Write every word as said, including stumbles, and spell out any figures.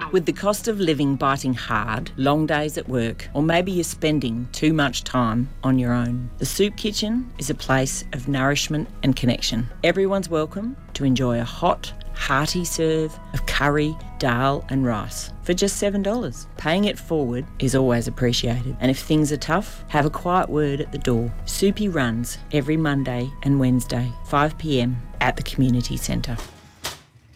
With the cost of living biting hard, long days at work, or maybe you're spending too much time on your own, the Soup Kitchen is a place of nourishment and connection. Everyone's welcome to enjoy a hot, hearty serve of curry, dal and rice for just seven dollars. Paying it forward is always appreciated. And if things are tough, have a quiet word at the door. Soupy runs every Monday and Wednesday, five p m at the Community Centre.